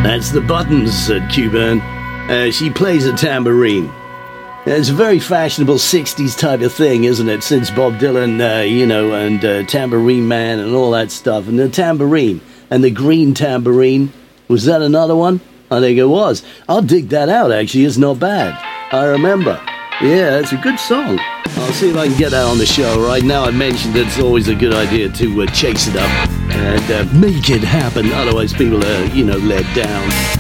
That's the Buttons, said Q-Burn. She plays a tambourine. It's a very fashionable 60s type of thing, isn't it? Since Bob Dylan, and Tambourine Man and all that stuff. And the tambourine and the green tambourine. Was that another one? I think it was. I'll dig that out, actually. It's not bad. I remember. Yeah, it's a good song. I'll see if I can get that on the show. Right now I mentioned it's always a good idea to chase it up and make it happen. Otherwise people are, let down.